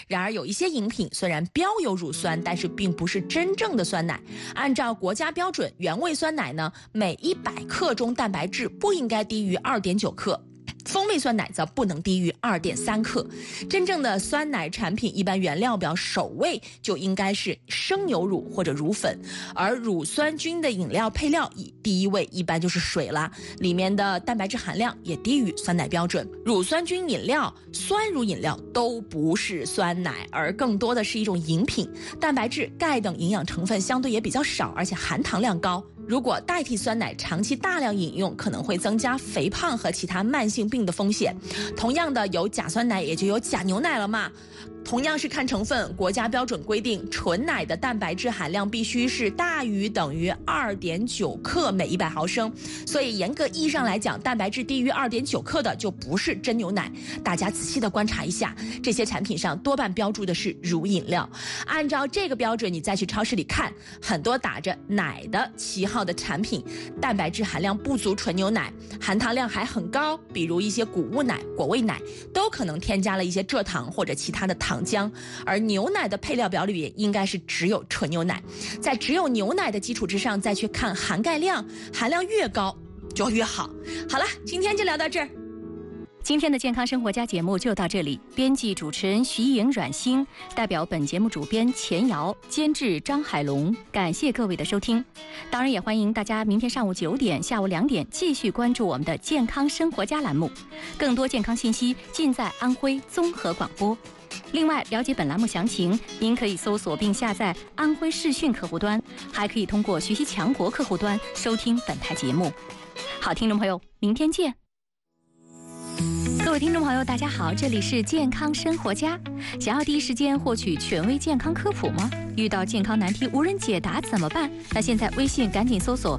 然而有一些饮品虽然标有乳酸，但是并不是真正的酸奶。按照国家标准，原味酸奶呢，每100克中蛋白质不应该低于2.9克。风味酸奶则不能低于2.3克。真正的酸奶产品一般原料表首位就应该是生牛乳或者乳粉，而乳酸菌的饮料配料第一位一般就是水啦，里面的蛋白质含量也低于酸奶标准。乳酸菌饮料、酸乳饮料都不是酸奶，而更多的是一种饮品，蛋白质、钙等营养成分相对也比较少，而且含糖量高。如果代替酸奶长期大量饮用，可能会增加肥胖和其他慢性病的风险。同样的，有假酸奶也就有假牛奶了嘛。同样是看成分，国家标准规定，纯奶的蛋白质含量必须是大于等于2.9克每100毫升，所以严格意义上来讲，蛋白质低于2.9克的就不是真牛奶。大家仔细的观察一下，这些产品上多半标注的是乳饮料。按照这个标准，你再去超市里看，很多打着奶的旗号的产品，蛋白质含量不足纯牛奶，含糖量还很高，比如一些谷物奶、果味奶，都可能添加了一些蔗糖或者其他的糖浆。而牛奶的配料表里应该是只有纯牛奶，在只有牛奶的基础之上再去看含钙量，含量越高就越好。好了，今天就聊到这儿。 今天的健康生活家节目就到这里，编辑主持人徐颖、阮星，代表本节目主编钱瑶，监制张海龙，感谢各位的收听。当然也欢迎大家明天上午9点、下午2点继续关注我们的健康生活家栏目，更多健康信息尽在安徽综合广播。另外，了解本栏目详情，您可以搜索并下载安徽视讯客户端，还可以通过学习强国客户端收听本台节目。好，听众朋友，明天见。各位听众朋友，大家好，这里是健康生活家。想要第一时间获取权威健康科普吗？遇到健康难题无人解答怎么办？那现在微信赶紧搜索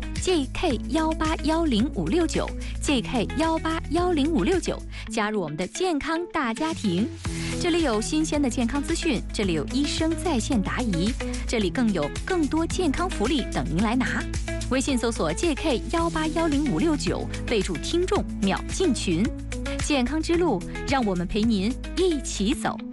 JK1810569 JK1810569，加入我们的健康大家庭。这里有新鲜的健康资讯，这里有医生在线答疑，这里更有更多健康福利等您来拿。微信搜索 JK1810569，备注听众秒进群。健康之路，让我们陪您一起走。